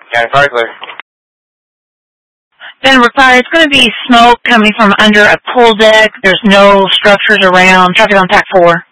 County Fire clear. Denver Fire, it's going to be smoke coming from under a pool deck. There's no structures around. Traffic on Pac 4.